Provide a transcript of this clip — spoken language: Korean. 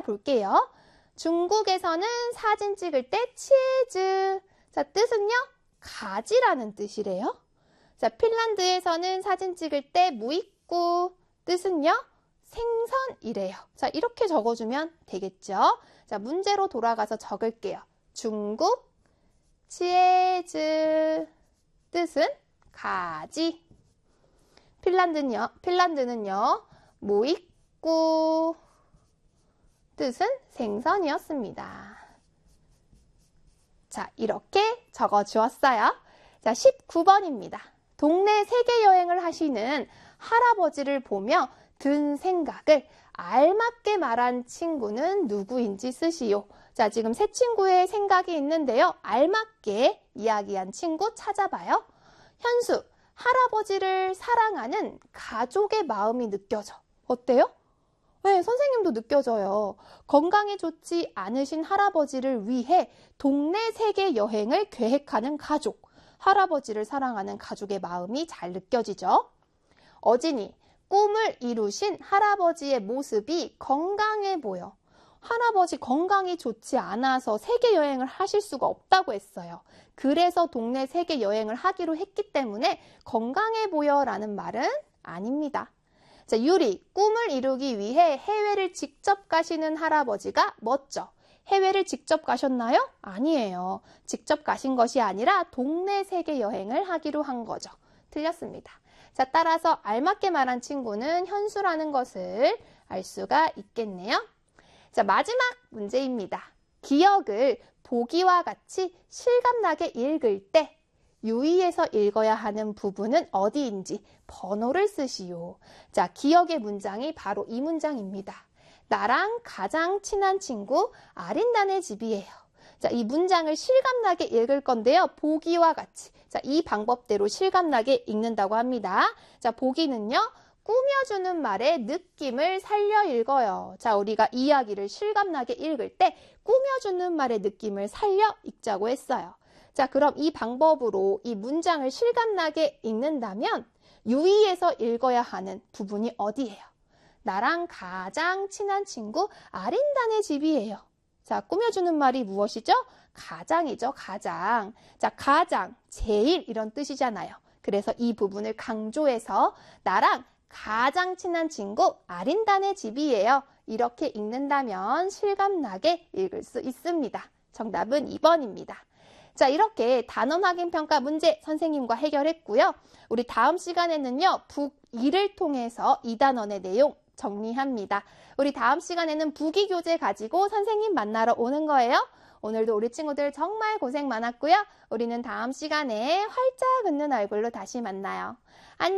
볼게요. 중국에서는 사진 찍을 때 치에즈. 자, 뜻은요? 가지라는 뜻이래요. 자, 핀란드에서는 사진 찍을 때 무익구. 뜻은요? 생선이래요. 자, 이렇게 적어주면 되겠죠? 자, 문제로 돌아가서 적을게요. 중국, 치에즈. 뜻은 가지. 핀란드는요, 무익구. 뜻은 생선이었습니다. 자, 이렇게 적어주었어요. 자, 19번입니다. 동네 세계 여행을 하시는 할아버지를 보며 든 생각을 알맞게 말한 친구는 누구인지 쓰시오. 자, 지금 세 친구의 생각이 있는데요. 알맞게 이야기한 친구 찾아봐요. 현수, 할아버지를 사랑하는 가족의 마음이 느껴져. 어때요? 네, 선생님도 느껴져요. 건강에 좋지 않으신 할아버지를 위해 동네 세계 여행을 계획하는 가족. 할아버지를 사랑하는 가족의 마음이 잘 느껴지죠. 어진이, 꿈을 이루신 할아버지의 모습이 건강해 보여. 할아버지 건강이 좋지 않아서 세계 여행을 하실 수가 없다고 했어요. 그래서 동네 세계 여행을 하기로 했기 때문에 건강해 보여라는 말은 아닙니다. 자, 유리, 꿈을 이루기 위해 해외를 직접 가시는 할아버지가 멋져. 해외를 직접 가셨나요? 아니에요. 직접 가신 것이 아니라 동네 세계 여행을 하기로 한 거죠. 틀렸습니다. 자, 따라서 알맞게 말한 친구는 현수라는 것을 알 수가 있겠네요. 자, 마지막 문제입니다. 기억을 보기와 같이 실감나게 읽을 때 유의해서 읽어야 하는 부분은 어디인지 번호를 쓰시오. 자, 기억의 문장이 바로 이 문장입니다. 나랑 가장 친한 친구 아린단의 집이에요. 자, 이 문장을 실감나게 읽을 건데요. 보기와 같이. 자, 이 방법대로 실감나게 읽는다고 합니다. 자, 보기는요. 꾸며주는 말의 느낌을 살려 읽어요. 자, 우리가 이야기를 실감나게 읽을 때 꾸며주는 말의 느낌을 살려 읽자고 했어요. 자, 그럼 이 방법으로 이 문장을 실감나게 읽는다면 유의해서 읽어야 하는 부분이 어디예요? 나랑 가장 친한 친구 아린단의 집이에요. 자, 꾸며주는 말이 무엇이죠? 가장이죠, 가장. 자, 가장, 제일 이런 뜻이잖아요. 그래서 이 부분을 강조해서 나랑 가장 친한 친구 아린단의 집이에요. 이렇게 읽는다면 실감나게 읽을 수 있습니다. 정답은 2번입니다. 자, 이렇게 단원 확인 평가 문제 선생님과 해결했고요. 우리 다음 시간에는요, 북2를 통해서 2단원의 내용 정리합니다. 우리 다음 시간에는 북이 교재 가지고 선생님 만나러 오는 거예요. 오늘도 우리 친구들 정말 고생 많았고요. 우리는 다음 시간에 활짝 웃는 얼굴로 다시 만나요. 안녕.